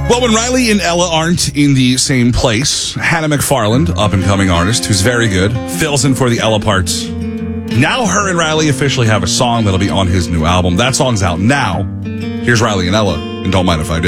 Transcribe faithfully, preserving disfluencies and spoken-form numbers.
Well, when Riley and Ella aren't in the same place, Hannah McFarland, up-and-coming artist who's very good, fills in for the Ella parts. Now her and Riley officially have a song that'll be on his new album. That song's out now. Here's Riley and Ella, and Don't Mind If I Do.